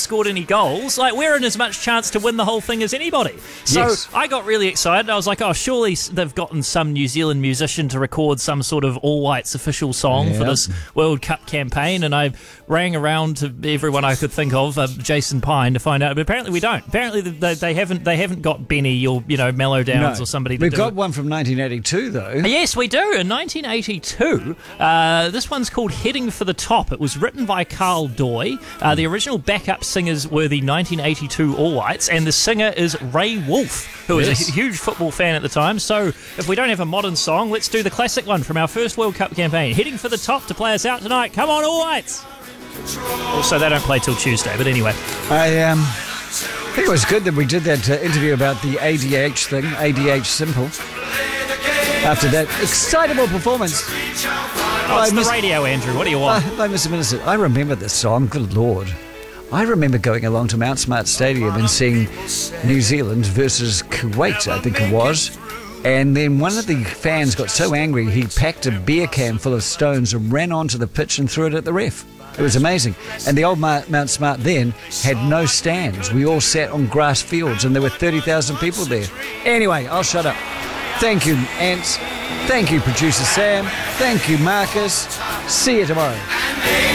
scored any goals, like, we're in as much chance to win the whole thing as anybody. So Yes. I got really excited. I was like, oh, surely they've gotten some New Zealand musician to record some sort of All Whites official song for this World Cup campaign, and I rang around to everyone I could think of, Jason Pine, to find out. But apparently we don't. Apparently they haven't got Benny or Mellow Downs or somebody. We've got one from 1982 though. Yes, we do. In 1982, this one's called Heading for the Top. It was written by Carl Doy. The original backup singers were the 1982 All Whites, and the singer is Ray Wolf, who was a huge football fan at the time. So if we don't have a modern song, let's do the classic one from our first World Cup campaign. Heading for the Top to play us out tonight. Come on, All Whites! Also, they don't play till Tuesday, but anyway. I think it was good that we did that interview about the ADH thing, ADH Simple. After that excitable performance. Oh, it's the radio, Andrew. What do you want? By Mr. Minister, I remember this song, good Lord. I remember going along to Mount Smart Stadium and seeing New Zealand versus Kuwait, I think it was. And then one of the fans got so angry, he packed a beer can full of stones and ran onto the pitch and threw it at the ref. It was amazing. And the old Mount Smart then had no stands. We all sat on grass fields and there were 30,000 people there. Anyway, I'll shut up. Thank you, Ants. Thank you, Producer Sam. Thank you, Marcus. See you tomorrow.